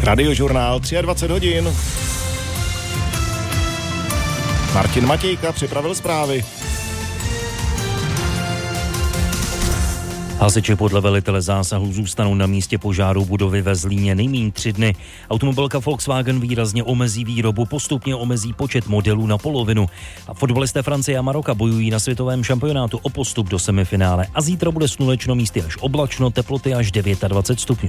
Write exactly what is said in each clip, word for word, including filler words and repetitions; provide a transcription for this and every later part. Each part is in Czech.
Radiožurnál dvacet tři hodin. Martin Matějka připravil zprávy. Hasiči podle velitele zásahu zůstanou na místě požáru budovy ve Zlíně nejméně tři dny. Automobilka Volkswagen výrazně omezí výrobu, postupně omezí počet modelů na polovinu. A fotbalisté Francie a Maroka bojují na světovém šampionátu o postup do semifinále. A zítra bude slunečno, místy až oblačno, teploty až dvacet devět stupňů.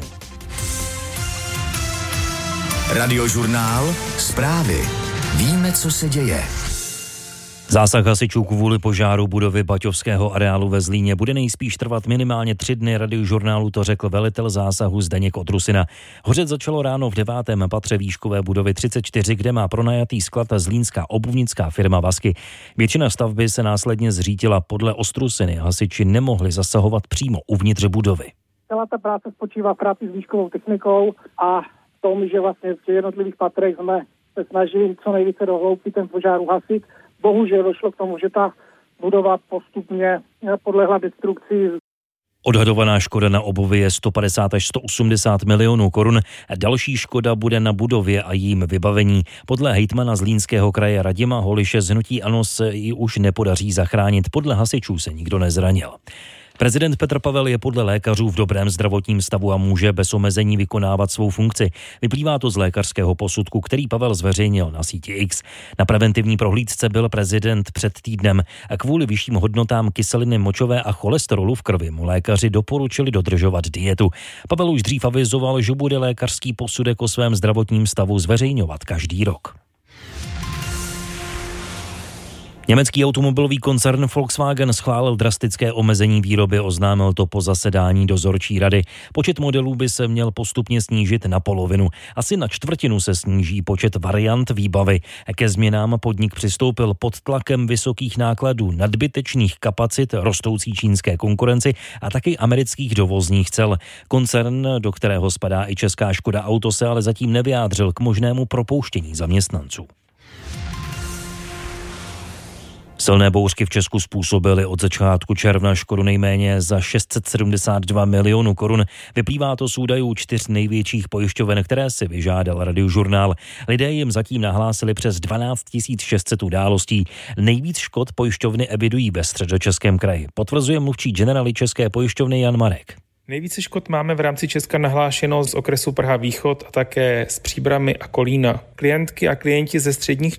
Radiožurnál zprávy. Víme, co se děje. Zásah hasičů kvůli požáru budovy Baťovského areálu ve Zlíně bude nejspíš trvat minimálně tři dny. Radiožurnálu to řekl velitel zásahu Zdeněk Otrusina. Hořet začalo ráno v devátém patře výškové budovy třicet čtyři, kde má pronajatý sklad zlínská obuvnická firma Vasky. Většina stavby se následně zřítila. Podle Otrusiny hasiči nemohli zasahovat přímo uvnitř budovy. Celá ta práce spočívá v práci s výškovou technikou a v tom, že vlastně v těch jednotlivých patrech jsme se snažili co nejvíce do hloubky ten požár uhasit. Bohužel došlo k tomu, že ta budova postupně podlehla destrukci. Odhadovaná škoda na obuvi je sto padesát až sto osmdesát milionů korun. Další škoda bude na budově a jejím vybavení. Podle hejtmana Zlínského kraje Radima Holiše z hnutí ANO se ji už nepodaří zachránit. Podle hasičů se nikdo nezranil. Prezident Petr Pavel je podle lékařů v dobrém zdravotním stavu a může bez omezení vykonávat svou funkci. Vyplývá to z lékařského posudku, který Pavel zveřejnil na síti X. Na preventivní prohlídce byl prezident před týdnem a kvůli vyšším hodnotám kyseliny močové a cholesterolu v krvi mu lékaři doporučili dodržovat dietu. Pavel už dřív avizoval, že bude lékařský posudek o svém zdravotním stavu zveřejňovat každý rok. Německý automobilový koncern Volkswagen schválil drastické omezení výroby, oznámil to po zasedání dozorčí rady. Počet modelů by se měl postupně snížit na polovinu. Asi na čtvrtinu se sníží počet variant výbavy. Ke změnám podnik přistoupil pod tlakem vysokých nákladů, nadbytečných kapacit, rostoucí čínské konkurenci a taky amerických dovozních cel. Koncern, do kterého spadá i česká Škoda Auto, se ale zatím nevyjádřil k možnému propouštění zaměstnanců. Silné bouřky v Česku způsobily od začátku června škodu nejméně za šest set sedmdesát dva milionů korun. Vyplývá to z údajů čtyř největších pojišťoven, které si vyžádal Radiožurnál. Lidé jim zatím nahlásili přes dvanáct tisíc šest set událostí. Nejvíc škod pojišťovny evidují ve Středočeském kraji. Potvrzuje mluvčí generály České pojišťovny Jan Marek. Nejvíce škod máme v rámci Česka nahlášeno z okresu Praha Východ a také z Příbrami a Kolína. Klientky a klienti ze středních